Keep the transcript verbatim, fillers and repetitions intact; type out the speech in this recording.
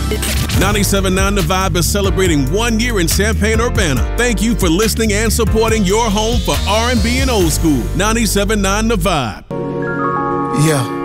ninety-seven point nine The Vibe is celebrating one year in Champaign-Urbana. Thank you for listening and supporting your home for R and B and old school. ninety-seven point nine The Vibe. Yeah.